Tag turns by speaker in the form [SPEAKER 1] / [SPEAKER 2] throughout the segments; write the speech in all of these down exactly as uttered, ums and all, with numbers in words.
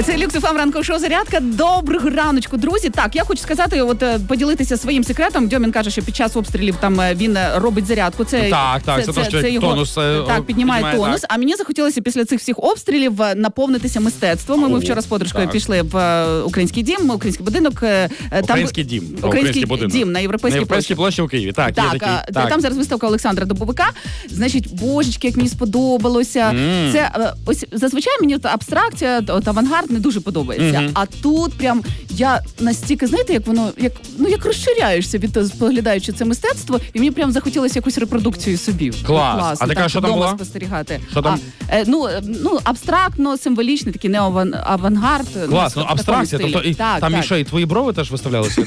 [SPEAKER 1] Це Люкс еф ем ранкове шоу «Зарядка». Доброго раночку, друзі. Так, я хочу сказати, от поділитися своїм секретом. Дьомін каже, що під час обстрілів там він робить зарядку. Це,
[SPEAKER 2] так, так, це, це, це, це, це його
[SPEAKER 1] тонус, так, піднімає, піднімає тонус. Так. А мені захотілося після цих всіх обстрілів наповнитися мистецтвом. Ми, ми вчора з подружкою так. пішли в український дім, український будинок.
[SPEAKER 2] Український
[SPEAKER 1] там,
[SPEAKER 2] дім.
[SPEAKER 1] Український, український будинок. Дім на Європейській,
[SPEAKER 2] на Європейській площі. площі у Києві. Так,
[SPEAKER 1] так
[SPEAKER 2] є такий,
[SPEAKER 1] а,
[SPEAKER 2] так.
[SPEAKER 1] Там зараз виставка Олександра Дубовика. Значить, божечки, як мені сподобалося. Mm. Це ось зазвичай мені от абстракція, от авангард не дуже подобається. Mm-hmm. А тут прям я настільки, знаєте, як воно, як ну як розширяєшся від споглядаючи це мистецтво, і мені прям захотілося якусь репродукцію собі.
[SPEAKER 2] Клас.
[SPEAKER 1] Класно,
[SPEAKER 2] а така,
[SPEAKER 1] так,
[SPEAKER 2] що там була?
[SPEAKER 1] Спостерігати.
[SPEAKER 2] Що там?
[SPEAKER 1] А, е, ну, ну, абстрактно, символічний, такий неоавангард.
[SPEAKER 2] Клас, ну, абстракція. Тобто, і,
[SPEAKER 1] так,
[SPEAKER 2] там
[SPEAKER 1] так.
[SPEAKER 2] і що, і твої брови теж виставлялися?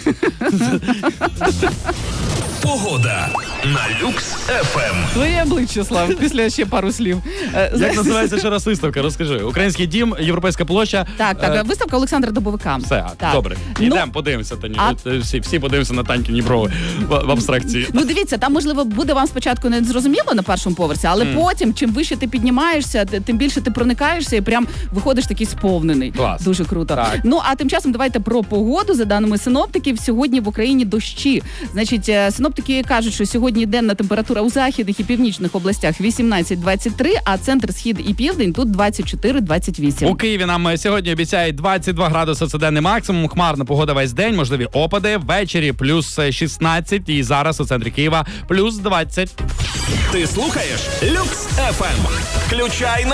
[SPEAKER 3] Погода на Люкс еф ем.
[SPEAKER 1] Твоє обличчя, Слав, після ще пару слів.
[SPEAKER 2] Як називається ще раз виставка? Розкажи. Український дім, Європейська площа.
[SPEAKER 1] Так, так, е... виставка Олександра Дубовика.
[SPEAKER 2] Все,
[SPEAKER 1] так.
[SPEAKER 2] добре.
[SPEAKER 1] Ну,
[SPEAKER 2] Йдемо, подивимося. Тані.
[SPEAKER 1] а...
[SPEAKER 2] Всі, всі подивимося на Танькіні брови в, в абстракції.
[SPEAKER 1] Ну, дивіться, там, можливо, буде вам спочатку не зрозуміло на першому поверсі, але mm. потім, чим вище ти піднімаєшся, тим більше ти проникаєшся і прям виходиш такий сповнений.
[SPEAKER 2] Клас.
[SPEAKER 1] Дуже круто.
[SPEAKER 2] Так.
[SPEAKER 1] Ну, а тим часом давайте про погоду. За даними синоптиків, сьогодні в Україні дощі. Значить, синоптики кажуть, що сьогодні денна температура у західних і північних областях вісімнадцять двадцять три, а центр, схід і південь тут двадцять чотири двадцять вісім.
[SPEAKER 2] У Києві нам сьогодні обіцяють двадцять два градуси, це денний максимум, хмарна погода весь день, можливі опади, ввечері плюс шістнадцять і зараз у центрі Києва плюс двадцять.
[SPEAKER 3] Ти слухаєш Люкс еф ем. Включай на